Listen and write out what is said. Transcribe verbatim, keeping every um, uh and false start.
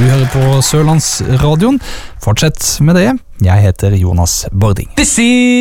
Du hører på Sørlandsradioen. Fortsett med det. Jeg heter Jonas Barding.